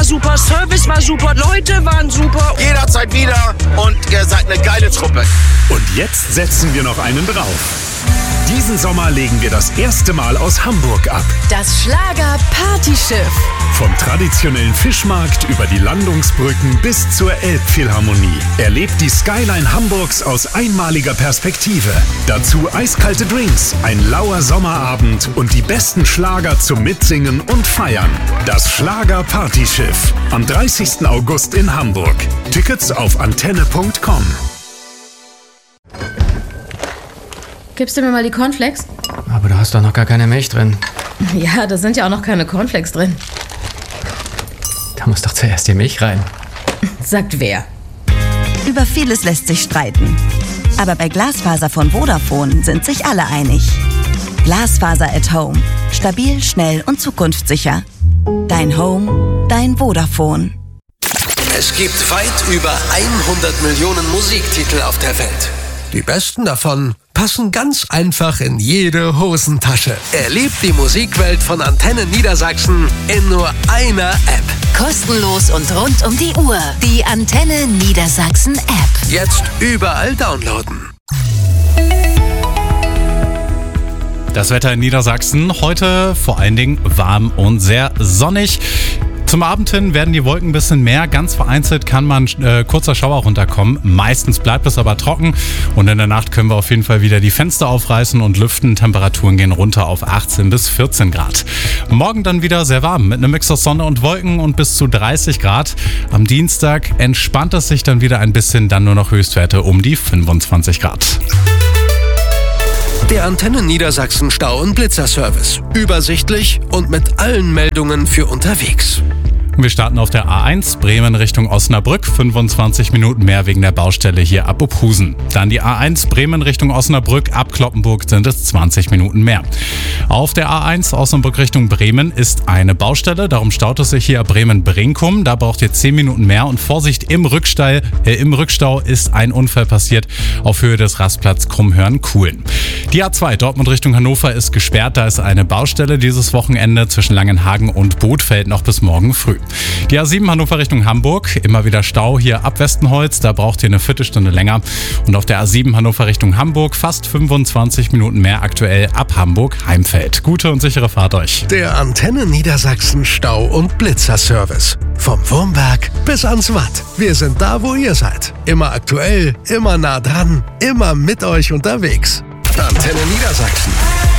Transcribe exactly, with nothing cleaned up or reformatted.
war super, Service war super, Leute waren super. Jederzeit wieder und ihr seid eine geile Truppe. Und jetzt setzen wir noch einen drauf. Diesen Sommer legen wir das erste Mal aus Hamburg ab. Das Schlager-Partyschiff. Vom traditionellen Fischmarkt über die Landungsbrücken bis zur Elbphilharmonie. Erlebt die Skyline Hamburgs aus einmaliger Perspektive. Dazu eiskalte Drinks, ein lauer Sommerabend und die besten Schlager zum Mitsingen und Feiern. Das Schlager-Partyschiff. Am dreißigsten August in Hamburg. Tickets auf antenne punkt com. Gibst du mir mal die Cornflakes? Aber da hast doch noch gar keine Milch drin. Ja, da sind ja auch noch keine Cornflakes drin. Da muss doch zuerst die Milch rein. Sagt wer? Über vieles lässt sich streiten. Aber bei Glasfaser von Vodafone sind sich alle einig. Glasfaser at Home. Stabil, schnell und zukunftssicher. Dein Home, dein Vodafone. Es gibt weit über hundert Millionen Musiktitel auf der Welt. Die besten davon passen ganz einfach in jede Hosentasche. Erlebt die Musikwelt von Antenne Niedersachsen in nur einer App. Kostenlos und rund um die Uhr. Die Antenne Niedersachsen App. Jetzt überall downloaden. Das Wetter in Niedersachsen heute vor allen Dingen warm und sehr sonnig. Zum Abend hin werden die Wolken ein bisschen mehr. Ganz vereinzelt kann man äh, kurzer Schauer runterkommen. Meistens bleibt es aber trocken. Und in der Nacht können wir auf jeden Fall wieder die Fenster aufreißen und lüften. Temperaturen gehen runter auf achtzehn bis vierzehn Grad. Morgen dann wieder sehr warm mit einem Mix aus Sonne und Wolken und bis zu dreißig Grad. Am Dienstag entspannt es sich dann wieder ein bisschen. Dann nur noch Höchstwerte um die fünfundzwanzig Grad. Der Antenne Niedersachsen Stau- und Blitzerservice. Übersichtlich und mit allen Meldungen für unterwegs. Wir starten auf der A eins Bremen Richtung Osnabrück, fünfundzwanzig Minuten mehr wegen der Baustelle hier ab Ophusen. Dann die A eins Bremen Richtung Osnabrück, ab Cloppenburg sind es zwanzig Minuten mehr. Auf der A eins Osnabrück Richtung Bremen ist eine Baustelle, darum staut es sich hier ab Bremen-Brinkum. Da braucht ihr zehn Minuten mehr und Vorsicht, im Rückstau, äh, im Rückstau ist ein Unfall passiert auf Höhe des Rastplatz Krummhörn-Kuhlen. Die A zwei Dortmund Richtung Hannover ist gesperrt, da ist eine Baustelle dieses Wochenende zwischen Langenhagen und Bothfeld noch bis morgen früh. Die A sieben Hannover Richtung Hamburg, immer wieder Stau hier ab Westenholz, da braucht ihr eine Viertelstunde länger. Und auf der A sieben Hannover Richtung Hamburg fast fünfundzwanzig Minuten mehr aktuell ab Hamburg-Heimfeld. Gute und sichere Fahrt euch. Der Antenne Niedersachsen Stau- und Blitzerservice. Vom Wurmberg bis ans Watt. Wir sind da, wo ihr seid. Immer aktuell, immer nah dran, immer mit euch unterwegs. Antenne Niedersachsen.